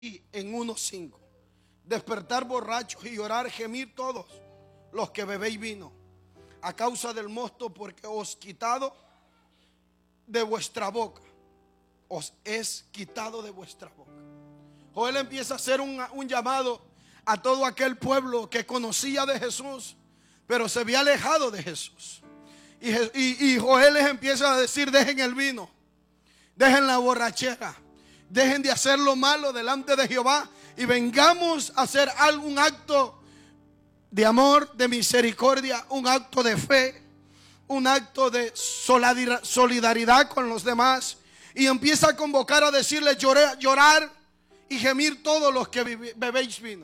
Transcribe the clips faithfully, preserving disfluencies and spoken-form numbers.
Y en uno cinco, despertar borrachos y llorar, gemir todos los que bebéis vino, a causa del mosto, porque os quitado de vuestra boca, os es quitado de vuestra boca. Joel empieza a hacer un, un llamado a todo aquel pueblo que conocía de Jesús, pero se había alejado de Jesús. Y, y, y Joel les empieza a decir: dejen el vino, dejen la borrachera, dejen de hacer lo malo delante de Jehová y vengamos a hacer algún acto de amor, de misericordia, un acto de fe, un acto de solidaridad con los demás. Y empieza a convocar a decirles: llorar, llorar y gemir todos los que bebéis vino.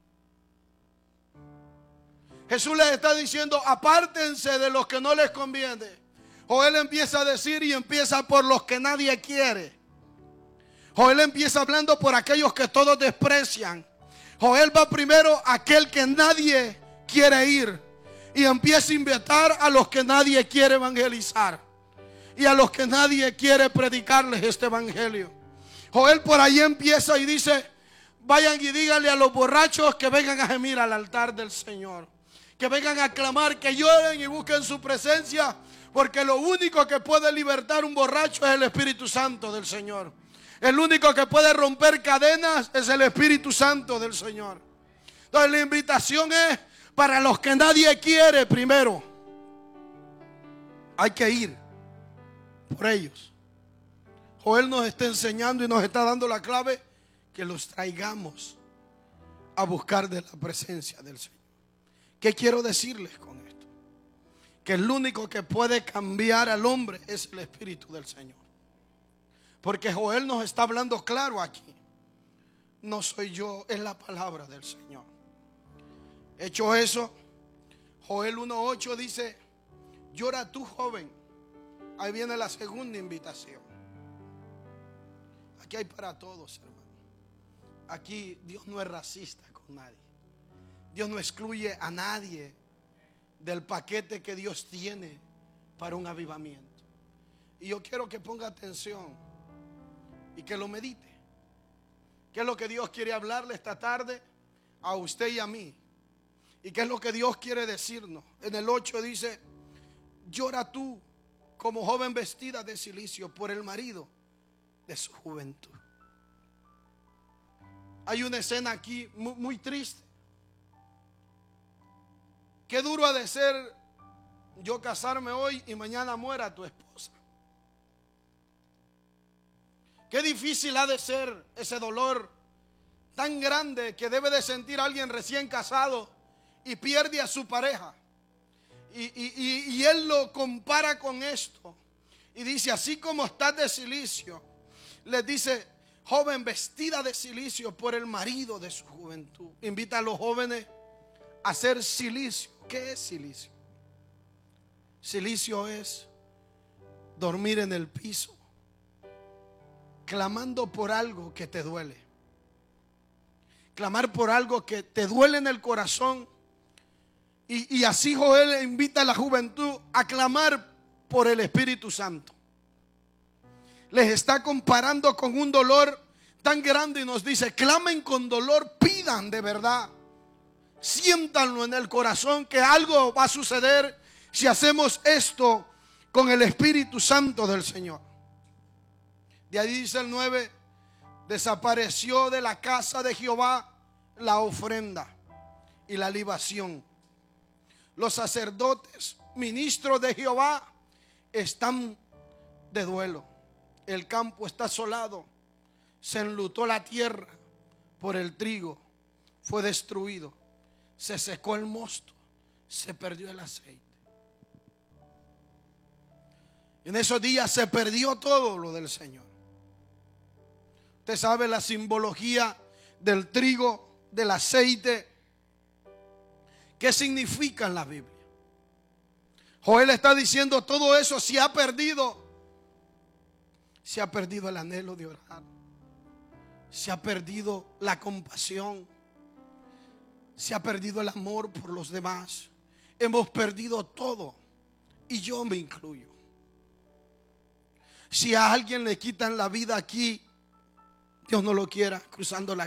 Jesús les está diciendo: apártense de los que no les conviene. Joel empieza a decir y empieza por los que nadie quiere. Joel empieza hablando por aquellos que todos desprecian. Joel va primero a aquel que nadie quiere ir y empieza a invitar a los que nadie quiere evangelizar y a los que nadie quiere predicarles este evangelio. Joel por ahí empieza y dice: vayan y díganle a los borrachos que vengan a gemir al altar del Señor, que vengan a clamar, que lloren y busquen su presencia, porque lo único que puede libertar un borracho es el Espíritu Santo del Señor. El único que puede romper cadenas es el Espíritu Santo del Señor. Entonces la invitación es para los que nadie quiere. Primero hay que ir por ellos. Joel nos está enseñando y nos está dando la clave, que los traigamos a buscar de la presencia del Señor. ¿Qué quiero decirles con esto? Que el único que puede cambiar al hombre es el Espíritu del Señor. Porque Joel nos está hablando claro aquí. No soy yo, es la palabra del Señor. Hecho eso, Joel uno ocho dice: llora tú, joven. Ahí viene la segunda invitación. Aquí hay para todos, hermano. Aquí Dios no es racista con nadie. Dios no excluye a nadie del paquete que Dios tiene para un avivamiento. Y yo quiero que ponga atención y que lo medite. ¿Qué es lo que Dios quiere hablarle esta tarde a usted y a mí? ¿Y qué es lo que Dios quiere decirnos? En el ocho dice: llora tú como joven vestida de cilicio por el marido de su juventud. Hay una escena aquí muy, muy triste. Qué duro ha de ser yo casarme hoy y mañana muera tu esposa. Qué difícil ha de ser ese dolor tan grande que debe de sentir alguien recién casado y pierde a su pareja. Y, y, y, y él lo compara con esto y dice: así como estás de cilicio, les dice, joven vestida de cilicio por el marido de su juventud. Invita a los jóvenes a hacer cilicio. ¿Qué es cilicio? Cilicio es dormir en el piso, clamando por algo que te duele. Clamar por algo que te duele en el corazón. Y, y así Joel invita a la juventud a clamar por el Espíritu Santo. Les está comparando con un dolor tan grande y nos dice: clamen con dolor, pidan de verdad. Siéntanlo en el corazón que algo va a suceder si hacemos esto con el Espíritu Santo del Señor. De ahí dice el nueve: desapareció de la casa de Jehová la ofrenda y la libación. Los sacerdotes, ministros de Jehová, están de duelo. El campo está asolado. Se enlutó la tierra por el trigo. Fue destruido. Se secó el mosto. Se perdió el aceite. En esos días se perdió todo lo del Señor. Usted sabe la simbología del trigo, del aceite. ¿Qué significa en la Biblia? Joel está diciendo: todo eso se ha perdido. Se ha perdido el anhelo de orar. Se ha perdido la compasión. Se ha perdido el amor por los demás. Hemos perdido todo. Y yo me incluyo. Si a alguien le quitan la vida aquí, Dios no lo quiera, cruzando la